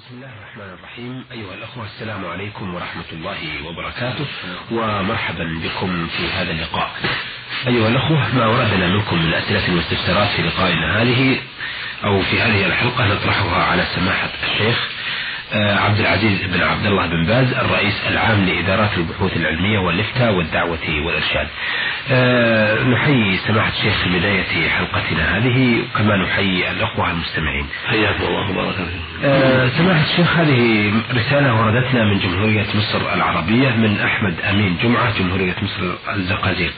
بسم الله الرحمن الرحيم. أيها الأخوة، السلام عليكم ورحمة الله وبركاته، ومرحبا بكم في هذا اللقاء. أيها الأخوة، ما وردنا منكم من أسئلة واستفسارات في لقائنا هذه أو في هذه الحلقة نطرحها على سماحة الشيخ عبد العزيز بن عبد الله بن باز، الرئيس العام لإدارات البحوث العلمية والإفتاء والدعوة والإرشاد. نحيي سماحة الشيخ في بداية حلقتنا هذه، وكما نحيي الأخوة المستمعين. حياكم الله وبارك فيكم. سماحة الشيخ، هذه رسالة وردتنا من جمهورية مصر العربية من أحمد أمين جمعة، جمهورية مصر الزقازيق.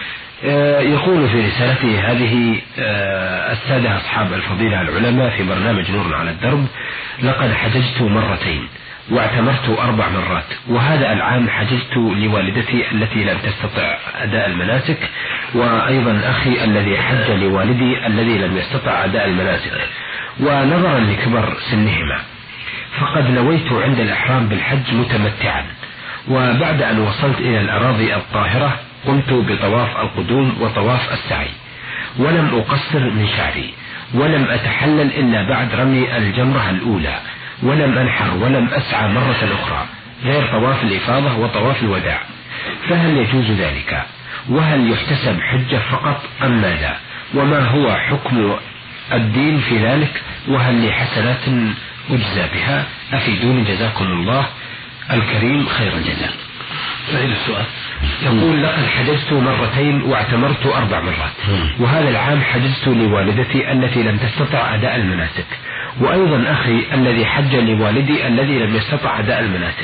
يقول في رسالته هذه: السادة أصحاب الفضيلة العلماء، في برنامج نور على الدرب لقد حججت مرتين واعتمرت 4 مرات، وهذا العام حججت لوالدتي التي لم تستطع أداء المناسك، وأيضا أخي الذي حج لوالدي الذي لم يستطع أداء المناسك، ونظرا لكبر سنهما فقد نويت عند الإحرام بالحج متمتعا، وبعد أن وصلت إلى الأراضي الطاهرة قمت بطواف القدوم وطواف السعي، ولم أقصر من شعري، ولم أتحلل إلا بعد رمي الجمرة الأولى، ولم أنحر ولم أسعى مرة أخرى غير طواف الإفاضة وطواف الوداع، فهل يجوز ذلك؟ وهل يحتسب حجة فقط أم ماذا؟ وما هو حكم الدين في ذلك؟ وهل لي حسنات أجزى بها؟ أفيدوني جزاكم الله الكريم خير الجزاء. فإلى السؤال. يقول: لقد حججت مرتين واعتمرت 4 مرات، وهذا العام حججت لوالدتي التي لم تستطع أداء المناسك، وأيضا أخي الذي حج لوالدي الذي لم يستطع أداء المناسك،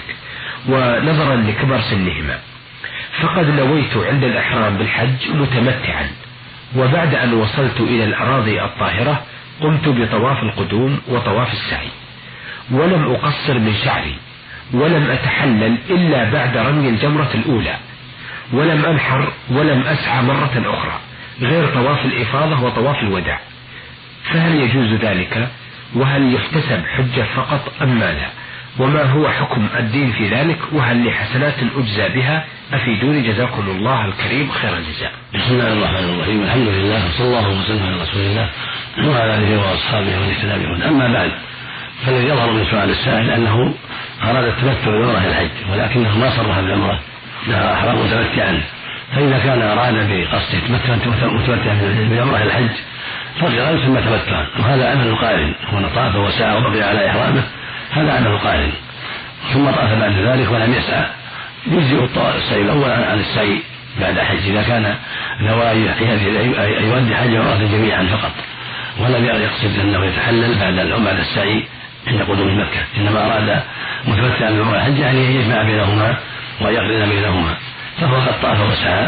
ونظرا لكبر سنهما فقد نويت عند الإحرام بالحج متمتعا، وبعد أن وصلت إلى الأراضي الطاهرة قمت بطواف القدوم وطواف السعي، ولم أقصر من شعري، ولم أتحلل إلا بعد رمي الجمرة الأولى، ولم أنحر ولم أسعى مرة أخرى غير طواف الإفاضة وطواف الوداع، فهل يجوز ذلك؟ وهل يحتسب حجة فقط أم ماذا؟ وما هو حكم الدين في ذلك؟ وهل لي حسنات أجزى بها؟ أفيدوني جزاكم الله الكريم خير الجزاء. بسم الله الرحمن الرحيم. الحمد لله وصلى الله وسلم على رسول الله وعلى آله وأصحابه ومن اهتدى بهداهم. أما بعد، فالذي يظهر من سؤال السائل أنه أراد التمتع بالعمرة إلى الحج، ولكنه ما صرح بالعمرة، لها أحرام متمتعا، فإذا كان أراد بقصد متمتعا بالعمرة إلى الحج فالقران ثم تمتعا، وهذا عمل القارن، هو طاف وسعى وبقي على إحرامه، هذا عمل القارن، ثم طاف بعد ذلك ولم يسعى، يجزئ السعي الأول عن السعي بعد حج إذا كان نوايا أن يؤدي حج وعمرة جميعا فقط، ولم يقصد أنه يتحلل بعد السعي عند قدوم مكة، إنما أراد متمتعا بالعمرة الحج يعني يجمع بينهما ويقرن بينهما، فهو قد طاف وسعى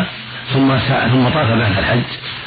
ثم طاف بعد الحج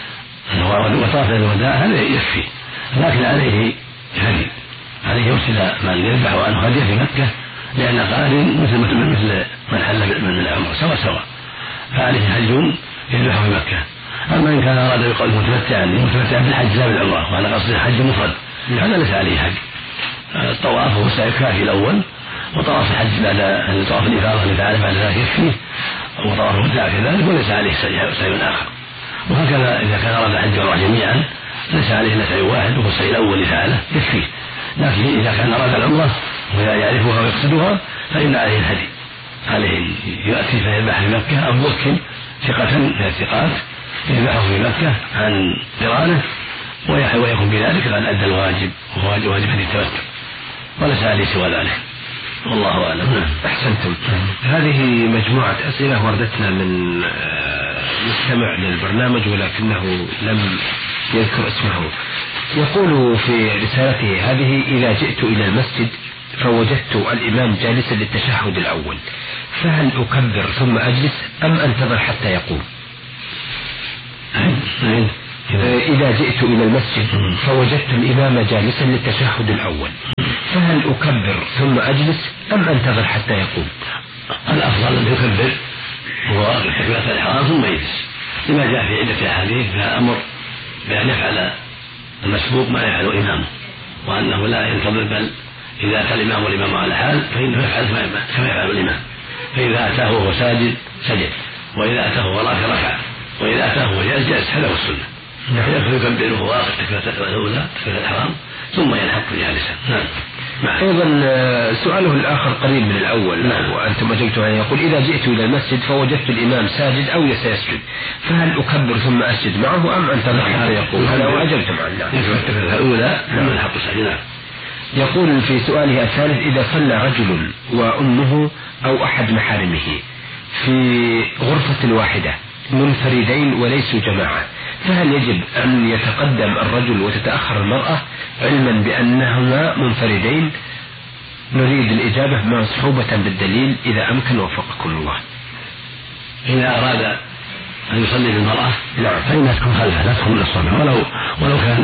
وطاف الوداع، هذا يكفي، لكن عليه هدي، عليه يرسل من يذبح عنه هدي في مكة، لأن قارن مثل من حل من العمر سواء، فعليه هدي يذبح في مكة. أما إن كان أراد بقوله متمتعا بالحج لا بالعمرة، وأنا قصد الحج مفرد، هذا ليس عليه هدي. الطواف هو السعي الكافي الأول، وطواف الحج بعد طواف الإفاضة اللي فعله بعد ذلك يكفي، وطواف الوداع كذلك، وليس عليه سعي آخر. وهكذا إذا كان أراد الحج والعمرة جميعا ليس عليه إلا سعي واحد، وهو السعي الأول اللي فعله يكفيه، لكن إذا كان أراد العمرة ويعرفها ويقصدها فإن عليه الهدي، عليه يأتي فيذبح في مكة أو يوكل ثقة من الثقات يذبحه في مكة عن قرانه، ويكون بذلك قد أدى الواجب، وهو واجب هدي التمتع، وليس عليه سوى ذلك، والله أعلم. أحسنتم. هذه مجموعة أسئلة وردتنا من مستمع للبرنامج ولكنه لم يذكر اسمه. يقول في رسالته هذه: إذا جئت إلى المسجد فوجدت الإمام جالسا للتشهد الأول، فهل أكبر ثم أجلس أم أنتظر حتى يقوم؟ إذا جئت إلى المسجد فوجدت الإمام جالسا للتشهد الأول، فهل أكبر ثم أجلس أم أنتظر حتى يقوم؟ الأفضل أن يكبر وهو تكبيرة الإحرام ثم يجلس، لما جاء في عدة أحاديث فيها أمر بأن يفعل المسبوق ما يفعل إمامه، وأنه لا ينتظر، بل إذا أتى الإمام والإمام على حال فإنه يفعل كما يفعل الإمام، فإذا أتاه وهو ساجد سجد، وإذا أتاه وهو راكع ركع، وإذا أتاه وهو جالس هذا هو السنة، فيكبر وهو واقف تكبيرة الأولى تكبيرة الإحرام ثم ينحط جالسا. أيضا سؤاله الآخر قريب من الأول وأنتم أجبتوا عنه، يقول إذا جئت إلى المسجد فوجدت الإمام ساجد أو سيسجد فهل أكبر ثم أسجد معه أم أنتظر حتى يقول؟ هذا وأجبتم عنه. الأولى من حق السجد. يقول في سؤاله الثالث إذا صلى رجل وأمه أو أحد محارمه في غرفة واحدة منفردين وليسوا جماعة فهل يجب أن يتقدم الرجل وتتأخر المرأة علما بأنهما منفردين؟ نريد الإجابة مصحوبة بالدليل إذا أمكن وفقكم الله. إذا أراد أن يصلي بالمرأة فإنها تكون خلفه لا تكون الصبح ولو كان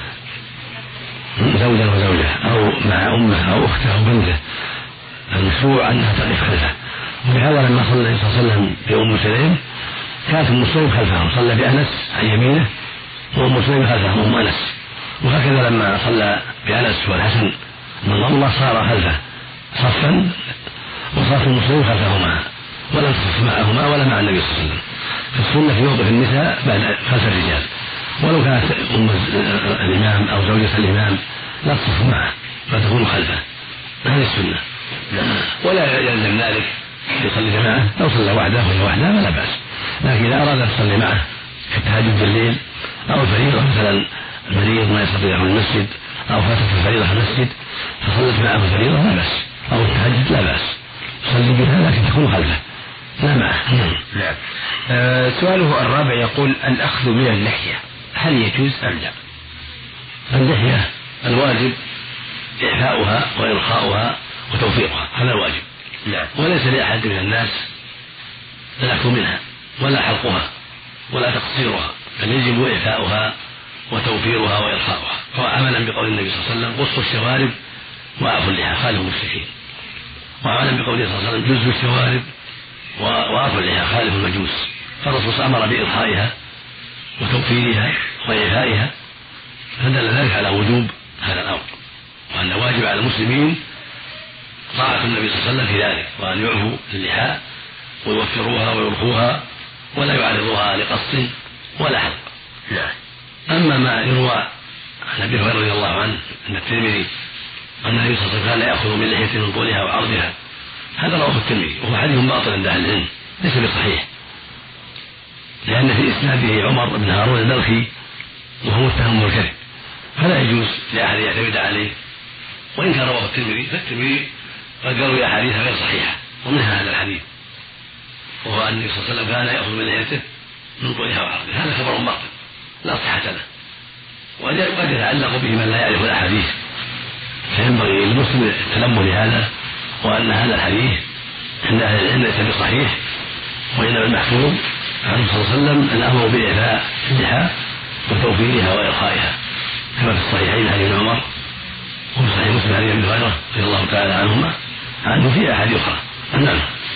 زوجا وزوجة أو مع أمه أو أخته أو بنته، المشروع أنها تقف خلفه. ولهذا لما صلى النبي صلى الله عليه وسلم بأم سليم كانت أم سليم خلفه وصلى بأنس عن يمينه وأم سليم خلفه أم أنس، وهكذا لما صلى بأنس والحسن بن الله صار خلفه صفا وصارت أم سليم خلفهما ولم تصف معهما ولا مع النبي صلى الله عليه وسلم. فالسنة في موقف النساء بعد خلف الرجال، ولو كانت أم الإمام أو زوجة الإمام لا تصف معه فتكون خلفه، هذه السنة. ولا يلزم ذلك يصلي جماعة، لو صلى وحده وهي وحده فلا بأس، لكن إذا أراد أن يصلي معه كالتهجد بالليل أو الفريضة، مثلا المريض ما يستطيع من المسجد أو فاتت الفريضة في المسجد فصلت معه الفريضة لا بأس، أو التهجد لا بأس، يصلي بها لكن تكون خلفه لا معه. نعم. سؤاله الرابع يقول الأخذ من اللحية هل يجوز أم لا؟ اللحية الواجب إعفاؤها وإرخاؤها وتوفيقها، هذا الواجب. نعم. وليس لأحد من الناس الأخذ منها ولا حلقها ولا تقصيرها، بل يجب إعفاؤها وتوفيرها وإرخاؤها، هو عملا بقول النبي صلى الله عليه وسلم قصوا الشوارب وأعفوا اللحى خالفوا المشركين، وعملا بقوله صلى الله عليه وسلم جزوا الشوارب وأعفوا اللحى خالفوا المجوس. فالرسول أمر بإرخائها وتوفيرها وإعفائها، فدل ذلك على وجوب هذا الأمر، وأن واجب على المسلمين طاعة النبي صلى الله عليه وسلم في ذلك، وأن يعفوا اللحى ويوفروها ويرخوها ولا يعرضوها لقص ولا حلق. أما ما يروى عن أبي هريرة رضي الله عنه أن الترمذي أن النبي صلى الله عليه وسلم كان يأخذ من لحيته من طولها وعرضها، هذا رواه الترمذي وهو حديث باطل عند أهل العلم ليس بصحيح، لأن في إسناده عمر بن هارون البلخي وهو متهم بالكذب، فلا يجوز لأحد يعتمد عليه، وإن كان رواه الترمذي فالترمذي قد روي أحاديث غير صحيحة ومنها هذا الحديث، وهو أن النبي صلى الله عليه وسلم كان يأخذ من لحيته من طولها وعرضها، هذا خبر باطل لا صحة له، وقد يتعلق به من لا يعرف الأحاديث، فينبغي للمسلم التلمه لهذا، وأن هذا الحديث عند أهل العلم ليس بصحيح، وإنما المحفوظ عنه صلى الله عليه وسلم الأمر بإعفاء اللحى وتوفيرها وإرخائها، كما في الصحيحين حديث ابن عمر وفي صحيح مسلم حديث ابي هريره رضي الله تعالى عنه في أحاديث أخرى. نعم.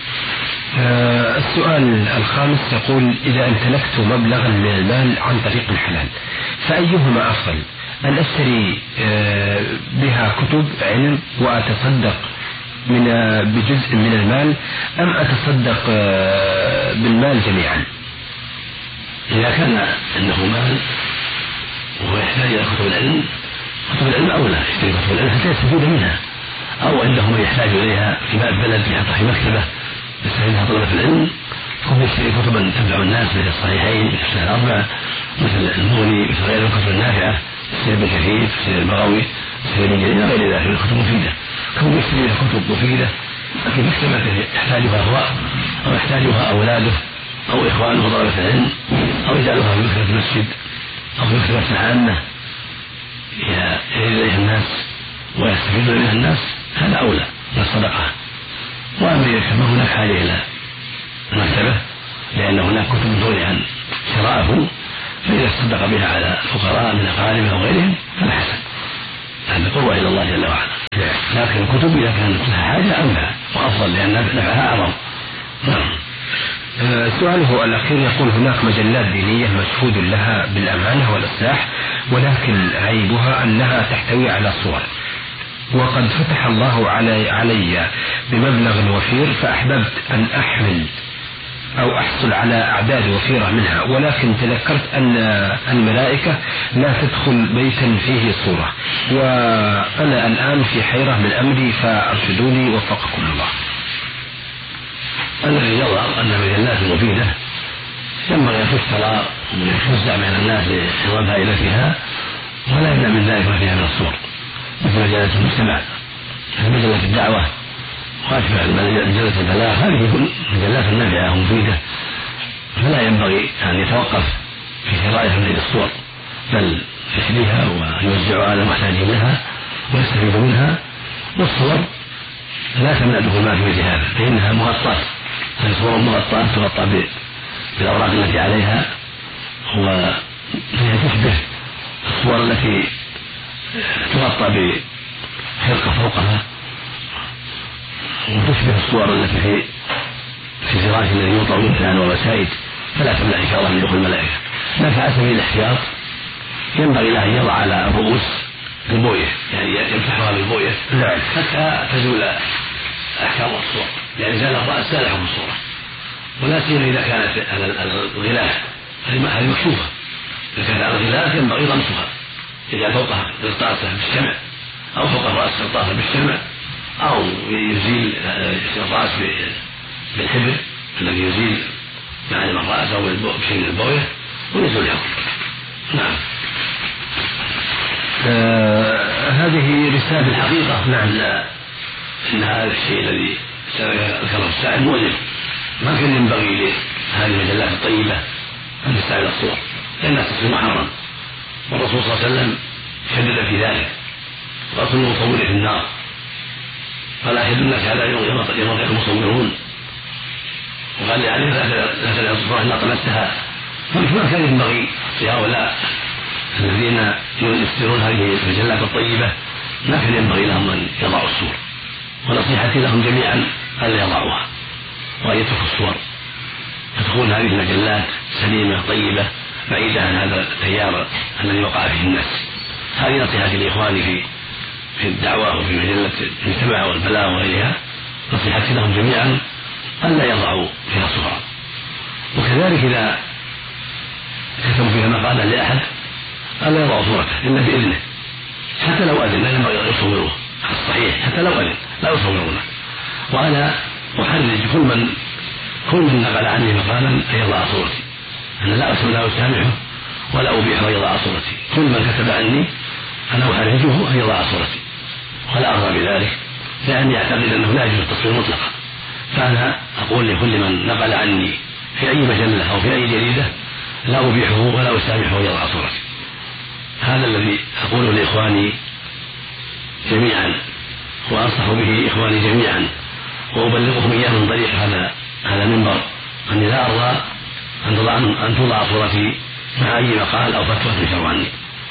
السؤال الخامس يقول إذا امتلكت مبلغا من المال عن طريق الحلال فأيهما أفضل، أن أشتري بها كتب علم وأتصدق بجزء من المال أم أتصدق بالمال جميعا؟ إذا كان عنده مال وهو يحتاج إلى كتب العلم أولى يشتري كتب العلم حتى يستفيد منها، أو عنده من يحتاج إليها في البلد يحطها في مكتبة يستفيدها طلبة العلم، ثم يشتري كتبا تنفع الناس مثل الصحيحين مثل السنة الأربعة مثل المغني مثل غير الكتب النافعة مثل ابن كثير مثل البغوي مثل ابن جرير إلى غير ذلك من الكتب مفيدة، كون يشتري كتب مفيدة في مكتبة يحتاجها هو أو يحتاجها أولاده أو إخوانه طلبة العلم، أو يجعلها في مكتبة المسجد أو في مكتبة عامة يعيد إليها الناس ويستفيد منها الناس، هذا أولى من الصدقة. وأما إذا كان هناك حاجة إلى المكتبة لأن هناك كتب تغني عن شراءه، فإذا تصدق بها على الفقراء من أقاربه أو غيرهم فلا حسن، هذا قربة إلى الله جل وعلا. لكن الكتب إذا كانت لها حاجة أنفع وأفضل لأن نفعها أعظم. سؤاله الأخير يقول هناك مجلات دينية مشهود لها بالأمانة والإصلاح، ولكن عيبها أنها تحتوي على صور، وقد فتح الله علي بمبلغ وفير، فأحببت أن أحمل أو أحصل على أعداد وفيرة منها، ولكن تذكرت أن الملائكة لا تدخل بيتا فيه صورة، وأنا الآن في حيرة من أمري فأرشدوني وفقكم الله. الذي يظهر أن مجلات مفيدة ينبغي أن تشترى وتوزع بين الناس لحفظ فائدتها، ولا يمنع من ذلك ما فيها من الصور، مثل مجلة المجتمع، مجلة الدعوة، وأشبه مجلة البلاغ. هذه مجلات نافعة ومفيدة، فلا ينبغي أن يتوقف في شرائها من الصور، بل يشريها ويوزعها على المحتاجين لها ويستفيد منها. والصور لا تمنع دخول ما في مثل هذا، فإنها مغطاة، هذه صور مغطاة تغطى بالأوراق التي عليها، وهي تشبه الصور التي تغطى بخرقة فوقها، وتشبه الصور التي في فراش الذي يوطأ الإنسان والوسائد، فلا تمنع إن شاء الله من دخول الملائكة. لكن على سبيل الاحتياط ينبغي له أن يضع على الرؤوس البوية، يعني يمسحها بالبوية حتى تزول أحكام الصور، يعني زال الرأس زال حكم الصورة، ولا سيما إذا كانت على الغلاف هذه مكشوفة. إذا كانت على الغلاف ينبغي ضمسها، يجعل فوقها قرطاسة بالشمع، أو فوق الرأس قرطاسة بالشمع، أو يزيل الرأس بالحبر الذي يزيل معالم الرأس أو بشيء من البوية ويزول الحكم. نعم. هذه رسالة الحقيقة. نعم. إن هذا الشيء الذي ذكره السائل مؤلم، ما كان ينبغي لهذه المجلات الطيبة أن تستعمل الصور، لأنها تصير محرم، والرسول صلى الله عليه وسلم شدد في ذلك، وأصل المصور في النار، قال أشهد الناس على يوم المصورون، وقال لي عليه لا تدع الصورة إلا طمستها. فما كان ينبغي لهؤلاء الذين يسترون هذه المجلات الطيبة، ما كان ينبغي لهم أن يضعوا الصور، ونصيحتي لهم جميعا ألا يضعوها وأن يتركوا الصور، فتكون هذه المجلات سليمة طيبة بعيدة عن هذا التيار الذي وقع فيه الناس. هذه نصيحتي لإخواني في الدعوة وفي مجلة المجتمع والبلاغ وغيرها، نصيحتي لهم جميعا ألا يضعوا فيها صورا. وكذلك إذا كتبوا فيها مقالا لأحد ألا يضعوا صورته إلا بإذنه، حتى لو أذن لا ينبغي أن يصوروه، الصحيح حتى لو أذن لا يصورونه. وأنا أحرج كل من نقل عني مقالا أن يضع صورتي، أنا لا أسامحه ولا أبيحه أن يضع صورتي. كل من كتب عني أنا أحرجه أن يضع صورتي، ولا أرضى بذلك، لأني أعتقد أنه لا يجوز التصوير مطلقا. فأنا أقول لكل من نقل عني في أي مجلة أو في أي جريدة لا أبيحه ولا أسامحه أن يضع صورتي. هذا الذي أقوله لإخواني جميعا، وأنصح به إخواني جميعا، وأبلغهم إياه من طريق هذا المنبر، أني لا أرضى أن توضع صورتي مع أي مقال أو فتوى تنشر عني.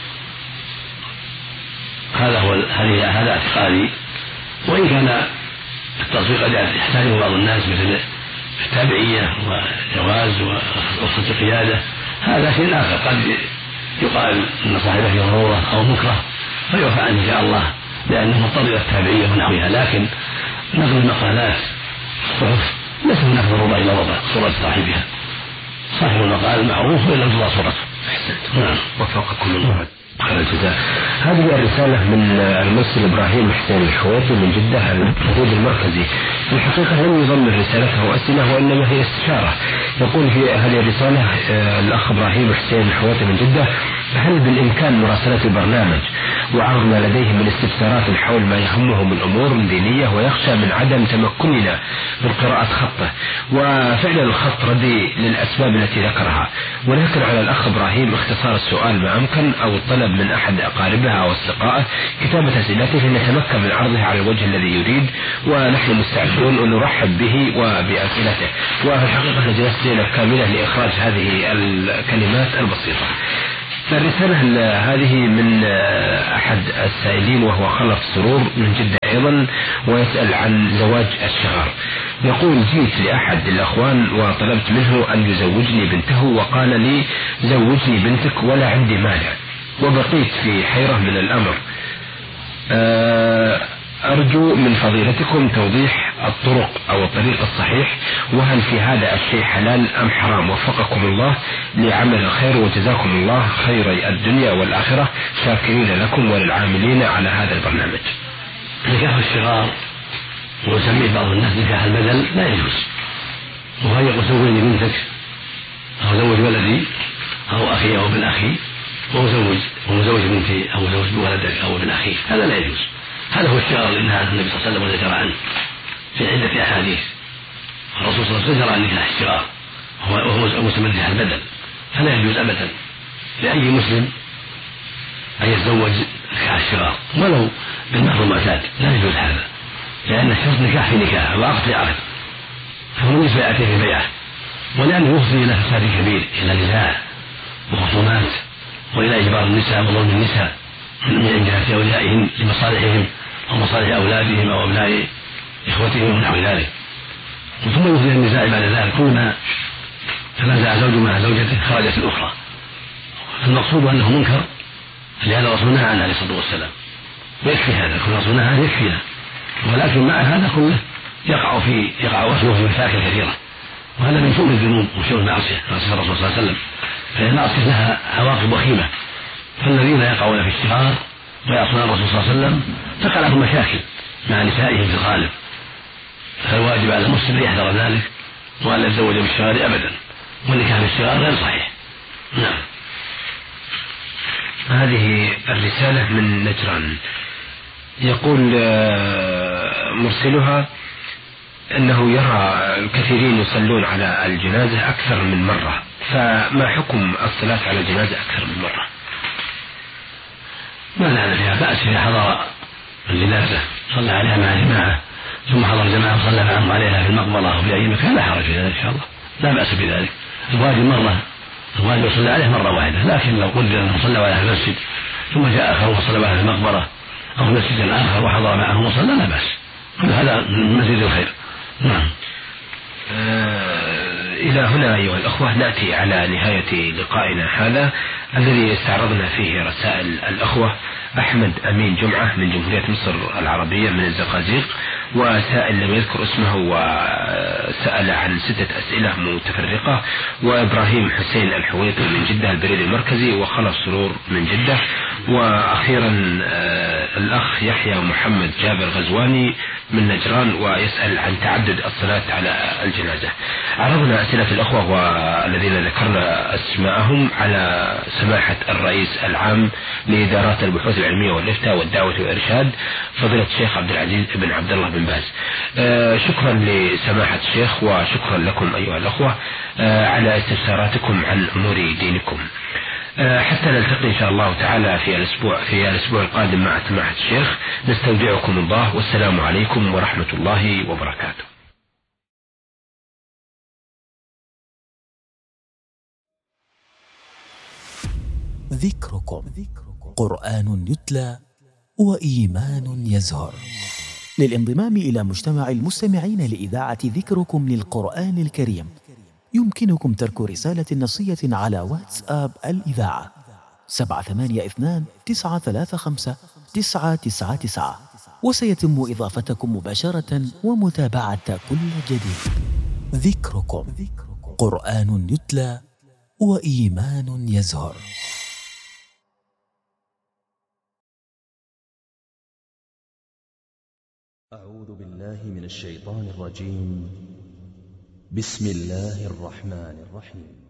هذا اعتقادي. وإن كان التصوير قد يحتاجه بعض الناس مثل التابعية وجواز ورخصة القيادة، هذا شيء آخر، قد يقال أن صاحبه في ضرورة أو مكره فيعفى عنه إن شاء الله لأنه مضطر إلى التابعية ونحوها. لكن نقل المقالات الصحف ليس هناك ضرورة إلى وضع صورة صاحبها، صاحب المقال معروف وإن لم تضع صورته. نعم. وفقكم الله خير الجزاء. هذه الرسالة من المرسل إبراهيم حسين الحويطي من جدة الحدود المركزي. في الحقيقة لم يضمن رسالته أسئلة وإنما هي استشارة. يقول في هذه الرسالة الأخ إبراهيم حسين الحويطي من جدة: هل بالإمكان مراسلة البرنامج وعرض ما لديه من استفسارات حول ما يهمه من أمور دينية ويخشى من عدم تمكننا من قراءة خطه؟ وفعلا الخط ردي للأسباب التي ذكرها، ولكن على الأخ إبراهيم اختصار السؤال ما أمكن أو الطلب من أحد أقاربها أو أصدقائه كتابة أسئلته لنتمكن من عرضها على الوجه الذي يريد، ونحن مستعدون أن نرحب به وبأسئلته. وفي الحقيقة لجلست ليلة كاملة لإخراج هذه الكلمات البسيطة. فالرسالة هذه من أحد السائلين وهو خلف سرور من جدة أيضا، ويسأل عن زواج الشغار. يقول: جئت لأحد الأخوان وطلبت منه أن يزوجني بنته، وقال لي: زوجني بنتك ولا عندي مانع، وبقيت في حيرة من الأمر. أرجو من فضيلتكم توضيح الطرق أو الطريق الصحيح، وهل في هذا الشيء حلال أم حرام؟ وفقكم الله لعمل الخير وجزاكم الله خير الدنيا والآخرة، شاكرين لكم وللعاملين على هذا البرنامج. نكاح الصغار ويسميه بعض الناس نكاح البدل لا يجوز، وهو يقول زوجني بنتك أو زوج ولدي أو أخي أو ابن أخي ومزوج بنتي أو زوج ولدك أو ابن أخي، هذا لا يجوز. هذا هو الشغار اللي نهى النبي صلى الله عليه وسلم وذكر عنه في عدة أحاديث. الرسول صلى الله عليه وسلم ذكر عن نكاح الشغار وهو مسمى نكاح البدل، فلا يجوز أبدا لأي مسلم أن يتزوج نكاح الشغار ولو بالمهر المعتاد، لا يجوز هذا، لأن الشرط نكاح في نكاح وعقد في عقد، فهو ليس بيعته في بيعه، ولأنه يفضي إلى فساد كبير، إلى نزاع وخصومات وإلى إجبار النساء وظلم النساء من جهة أوليائهم لمصالحهم أو مصالح أولادهم أو أبناء إخوتهم ونحو ذلك، ثم يفضي النزاع بعد ذلك كلما تنازع زوج مع زوجته خرجت الأخرى. المقصود أنه منكر، لأن الرسول نهى عنه عليه الصلاة والسلام، ويكفي هذا، كل الرسول نهى عنه يكفينا، ولكن مع هذا كله يقع وصفه في مشاكل كثيرة، وهذا من سوء الذنوب وسوء المعصية، معصية الرسول صلى الله عليه وسلم، فهي المعصية لها عواقب وخيمة، فالذين يقعون في الشغار ويعصون الرسول صلى الله عليه وسلم تقع لهم مشاكل مع نسائهم في الغالب، فالواجب على المسلم أن يحذر ذلك وأن لا يتزوج بالشغار أبدا، والنكاح بالشغار غير صحيح. نعم. هذه الرسالة من نجران، يقول مرسلها أنه يرى الكثيرين يصلون على الجنازة أكثر من مرة، فما حكم الصلاة على الجنازة أكثر من مرة؟ ما لنا فيها بأس إذا حضر الجنازة صلى عليها مع جماعة ثم حضر جماعة وصلى معهم عليها في المقبرة أو في أي مكان لا حرج في ذلك إن شاء الله، لا بأس بذلك. الواجب يصلى عليه مرة واحدة، لكن لو قدر أنه صلى عليها في المسجد ثم جاء آخر وصلى عليها في المقبرة أو في مسجد آخر وحضر معهم وصلى لا بأس، كل هذا من مزيد الخير. نعم. إلى هنا أيها الأخوة نأتي على نهاية لقائنا هذا الذي استعرضنا فيه رسائل الأخوة أحمد أمين جمعة من جمهورية مصر العربية من الزقازيق، وسائل لم يذكر اسمه وسأل عن 6 أسئلة متفرقة، وإبراهيم حسين الحويطي من جدة البريد المركزي، وخلص سرور من جدة، وأخيرا الأخ يحيى محمد جابر غزواني من نجران ويسأل عن تعدد الصلاة على الجنازة. عرضنا أسئلة الأخوة والذين ذكرنا أسماءهم على سماحة الرئيس العام لإدارات البحوث العلمية والإفتاء والدعوة والإرشاد فضيلة الشيخ عبد العزيز بن عبد الله بن باز. شكرا لسماحة الشيخ وشكرا لكم أيها الأخوة على استفساراتكم عن أمور دينكم. حتى نلتقي إن شاء الله تعالى في الأسبوع القادم مع سماحة الشيخ، نستودعكم الله والسلام عليكم ورحمة الله وبركاته. ذكركم قرآن يتلى وإيمان يزهر. للانضمام إلى مجتمع المستمعين لإذاعة ذكركم للقرآن الكريم يمكنكم ترك رسالة نصية على واتساب الإذاعة 782-935-999، وسيتم إضافتكم مباشرة ومتابعة كل جديد. ذكركم قرآن يتلى وإيمان يزهر. أعوذ بالله من الشيطان الرجيم. بسم الله الرحمن الرحيم.